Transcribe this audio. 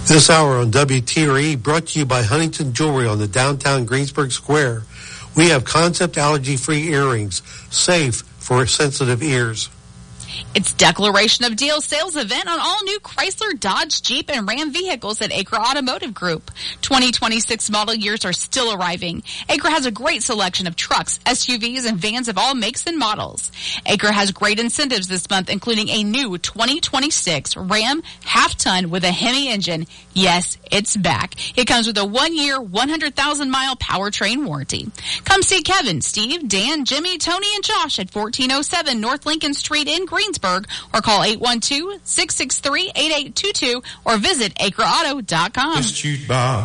This hour on WTRE brought to you by Huntington Jewelry on the downtown Greensburg Square. We have concept allergy-free earrings, safe for sensitive ears. It's Declaration of Deal sales event on all new Chrysler, Dodge, Jeep, and Ram vehicles at Acre Automotive Group. 2026 model years are still arriving. Acre has a great selection of trucks, SUVs, and vans of all makes and models. Acre has great incentives this month, including a new 2026 Ram half-ton with a Hemi engine. Yes, it's back. It comes with a 1-year, 100,000-mile powertrain warranty. Come see Kevin, Steve, Dan, Jimmy, Tony, and Josh at 1407 North Lincoln Street in Greensburg, or call 812-663-8822 or visit acreauto.com.